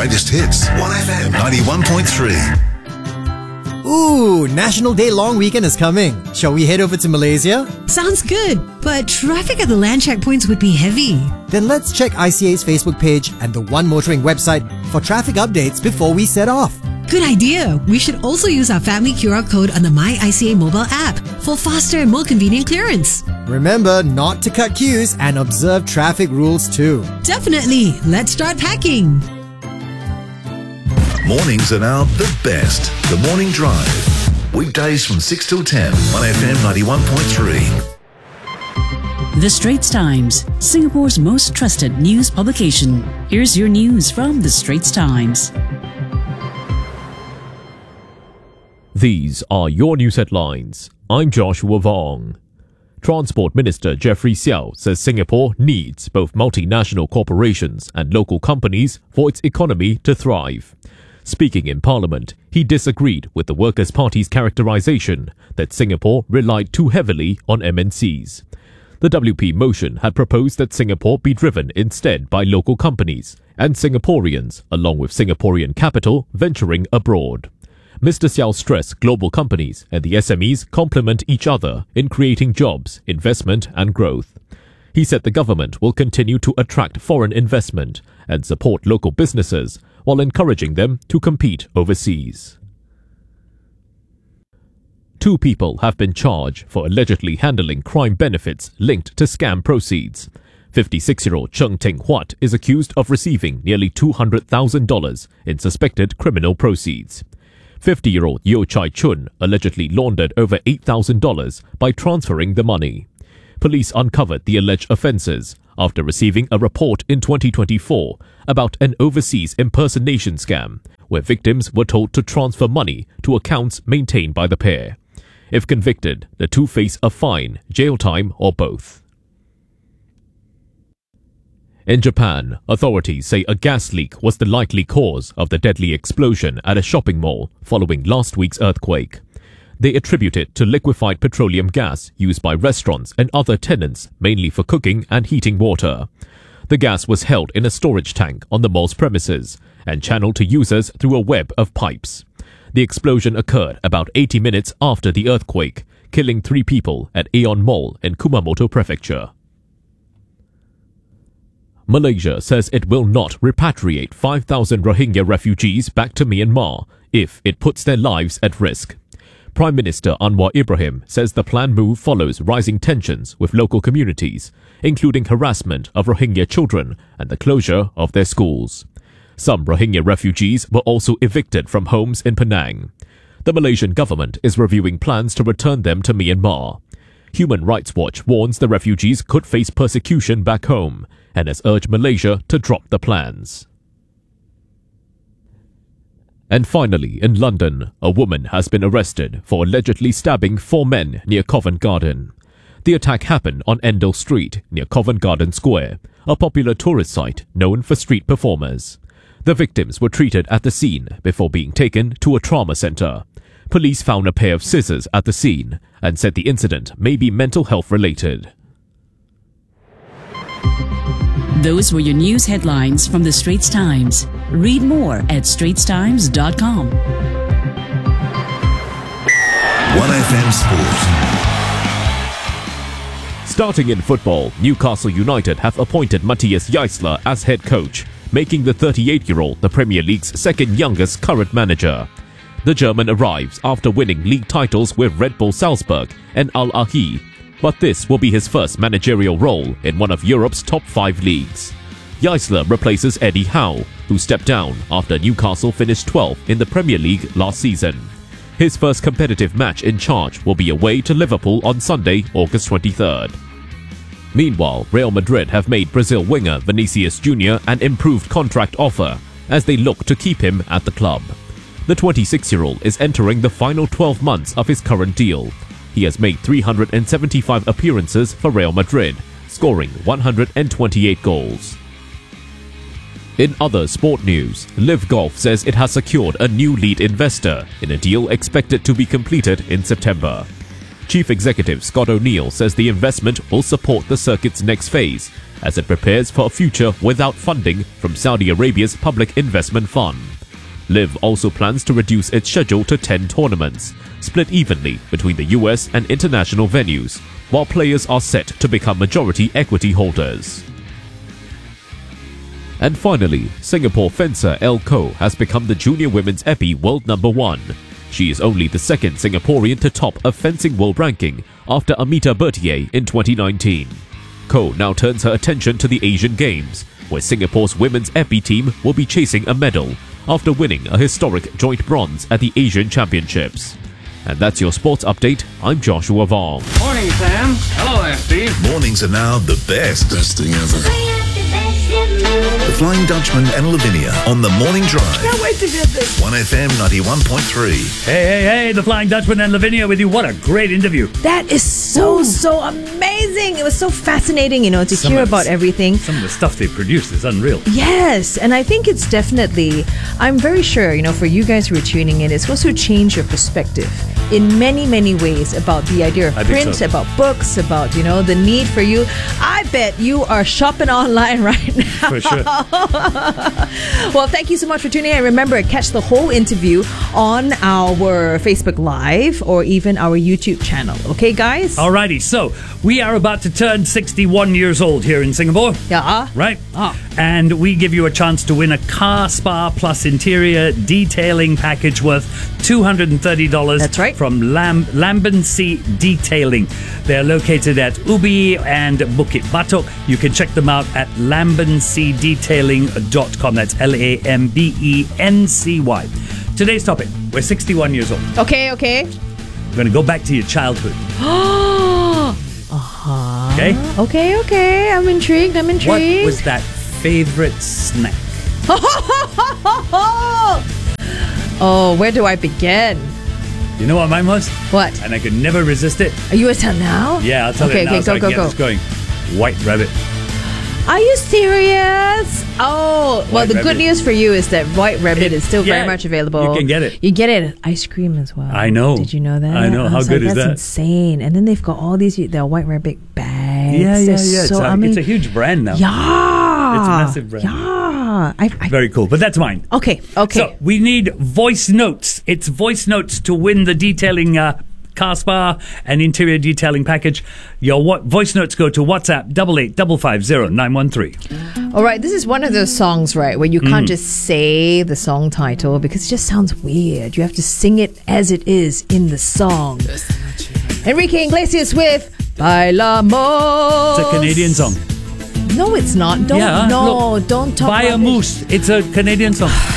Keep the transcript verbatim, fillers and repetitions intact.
greatest hits. one F M ninety-one point three. Ooh, National Day long weekend is coming. Shall we head over to Malaysia? Sounds good, but traffic at the land checkpoints would be heavy. Then let's check I C A's Facebook page and the One Motoring website for traffic updates before we set off. Good idea. We should also use our family Q R code on the My I C A mobile app for faster and more convenient clearance. Remember not to cut queues and observe traffic rules too. Definitely. Let's start packing. Mornings are now the best. The Morning Drive. Weekdays from six till ten. one F M ninety-one point three. The Straits Times, Singapore's most trusted news publication. Here's your news from The Straits Times. These are your news headlines. I'm Joshua Vong. Transport Minister Jeffrey Xiao says Singapore needs both multinational corporations and local companies for its economy to thrive. Speaking in Parliament, he disagreed with the Workers' Party's characterization that Singapore relied too heavily on M N Cs. The W P motion had proposed that Singapore be driven instead by local companies and Singaporeans, along with Singaporean capital venturing abroad. Mister Xiao stressed global companies and the S M Es complement each other in creating jobs, investment and growth. He said the government will continue to attract foreign investment and support local businesses while encouraging them to compete overseas. Two people have been charged for allegedly handling crime benefits linked to scam proceeds. fifty-six-year-old Cheng Teng Huat is accused of receiving nearly two hundred thousand dollars in suspected criminal proceeds. fifty-year-old Yeo Chai Chun allegedly laundered over eight thousand dollars by transferring the money. Police uncovered the alleged offences after receiving a report in twenty twenty-four about an overseas impersonation scam, where victims were told to transfer money to accounts maintained by the pair. If convicted, the two face a fine, jail time, or both. In Japan, authorities say a gas leak was the likely cause of the deadly explosion at a shopping mall following last week's earthquake. They attribute it to liquefied petroleum gas used by restaurants and other tenants, mainly for cooking and heating water. The gas was held in a storage tank on the mall's premises and channeled to users through a web of pipes. The explosion occurred about eighty minutes after the earthquake, killing three people at Aeon Mall in Kumamoto Prefecture. Malaysia says it will not repatriate five thousand Rohingya refugees back to Myanmar if it puts their lives at risk. Prime Minister Anwar Ibrahim says the planned move follows rising tensions with local communities, including harassment of Rohingya children and the closure of their schools. Some Rohingya refugees were also evicted from homes in Penang. The Malaysian government is reviewing plans to return them to Myanmar. Human Rights Watch warns the refugees could face persecution back home and has urged Malaysia to drop the plans. And finally, in London, a woman has been arrested for allegedly stabbing four men near Covent Garden. The attack happened on Endell Street near Covent Garden Square, a popular tourist site known for street performers. The victims were treated at the scene before being taken to a trauma centre. Police found a pair of scissors at the scene and said the incident may be mental health related. Those were your news headlines from The Straits Times. Read more at straits times dot com. one F M Sport. Starting in football, Newcastle United have appointed Matthias Jaissler as head coach, making the thirty-eight-year-old the Premier League's second youngest current manager. The German arrives after winning league titles with Red Bull Salzburg and Al Ahly, but this will be his first managerial role in one of Europe's top five leagues. Jaissler replaces Eddie Howe, who stepped down after Newcastle finished twelfth in the Premier League last season. His first competitive match in charge will be away to Liverpool on Sunday, August twenty-third. Meanwhile, Real Madrid have made Brazil winger Vinicius Junior an improved contract offer as they look to keep him at the club. The twenty-six-year-old is entering the final twelve months of his current deal. He has made three hundred seventy-five appearances for Real Madrid, scoring one hundred twenty-eight goals. In other sport news, Liv Golf says it has secured a new lead investor in a deal expected to be completed in September. Chief Executive Scott O'Neill says the investment will support the circuit's next phase as it prepares for a future without funding from Saudi Arabia's Public Investment Fund. Liv also plans to reduce its schedule to ten tournaments, split evenly between the U S and international venues, while players are set to become majority equity holders. And finally, Singapore fencer Elle Ko has become the junior women's épée world number one. She is only the second Singaporean to top a fencing world ranking after Amita Bertier in twenty nineteen. Ko now turns her attention to the Asian Games, where Singapore's women's épée team will be chasing a medal after winning a historic joint bronze at the Asian Championships. And that's your sports update. I'm Joshua Vong. Morning, Sam. Hello there, Steve. Mornings are now the best. Best thing ever. The Flying Dutchman and Lavinia on the Morning Drive. Can't wait to get this. one F M ninety-one point three. Hey, hey, hey, the Flying Dutchman and Lavinia with you. What a great interview. That is so, so amazing. It was so fascinating, you know, to Some hear of about the- everything. Some of the stuff they produced is unreal. Yes, and I think it's definitely, I'm very sure, you know, for you guys who are tuning in, it's also changed your perspective in many, many ways about the idea of I think print, so. about books, about, you know, the need for you. I bet you are shopping online right now. For sure. Well, thank you so much for tuning in. Remember, catch the whole interview on our Facebook Live or even our YouTube channel. Okay, guys? Alrighty, so we are about to turn sixty-one years old here in Singapore. Yeah. Right? Ah. And we give you a chance to win a car spa plus interior detailing package worth two hundred thirty dollars. That's right. From Lam- Lambency Detailing. They're located at Ubi and Bukit Batok. You can check them out at lambency detailing dot com. That's L A M B E N C Y. Today's topic, we're sixty-one years old. Okay, okay. We're going to go back to your childhood. uh-huh. Okay? Okay, okay. I'm intrigued. I'm What intrigued. was that favorite snack? Oh, where do I begin? You know what mine was? What? And I could never resist it. Are you a tell now? Yeah, I'll tell okay, it now Okay, so go, I go, can get go. this going. White rabbit. Are you serious? Oh, well, White the good Rabbit. news for you is that White Rabbit It- is still yeah, very much available. you can get it. You get it at ice cream as well. I know. Did you know that? I know. How was good like, is that's that? insane. And then they've got all these, their White Rabbit bags. Yeah, yeah, They're yeah. It's, So, a, I mean, it's a huge brand now. yeah. It's a massive brand. Yeah. I, I, Very cool. But that's mine. okay, okay. So we need voice notes. It's voice notes to win the detailing uh, car spa and interior detailing package. Your what voice notes go to WhatsApp double eight double five zero nine one three. All right, this is one of those songs, right, where you Mm. can't just say the song title because it just sounds weird. You have to sing it as it is in the song. Enrique Iglesias with Bailamos. It's a Canadian song. No, it's not. Don't yeah, no, look, don't talk Buy a rubbish. Moose. It's a Canadian song.